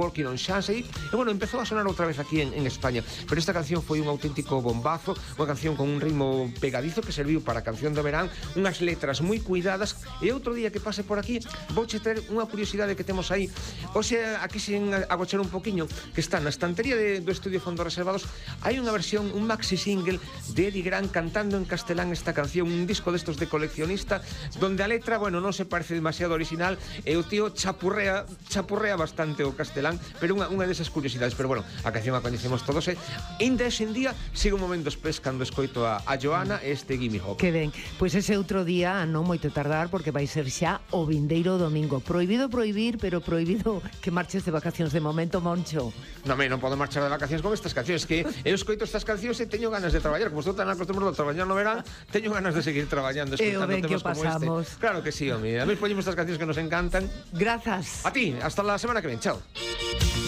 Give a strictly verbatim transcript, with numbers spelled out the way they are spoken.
rock e non xa sei. E bueno, empezou a sonar outra vez aquí en, en España. Pero esta canción foi un auténtico bombazo, unha canción con un ritmo pegadizo que serviu para a canción do verán, unhas letras moi cuidadas. E outro día que pase por aquí vouche ter unha curiosidade que temos aí. Oxe, aquí sin agochar un poquinho, que está na estantería de, do estudio Fondos Reservados, hai unha versión, un maxi single de Eddie Grant cantando en castelán esta canción, un disco destos de coleccionista, donde a letra, bueno, non se parece demasiado original, e o tío chapurrea, chapurrea bastante o castelán, pero unha, unha desas curiosidades. Pero bueno, a canción a coñecemos todos, e ainda ese en día sigo momentos pes cando escoito a, a Joana e este Gimme Hope. Que ben, pois ese outro día non moito tardar, porque vai ser xa o vindeiro domingo. Prohibido prohibir, pero prohibido que marches de vacacións de momento, Moncho. Non, me, non podo marchar de vacacións con estas cancións, que eu escoito estas cancións e teño ganas de traballar, como estou tan acostumbrado a traballar no verán, teño ganas de seguir traballando, escoitando temas como este. Claro que sí, home. A mí poñemos estas cancións que nos encantan. Grazas. A ti, hasta la semana que ven, chao.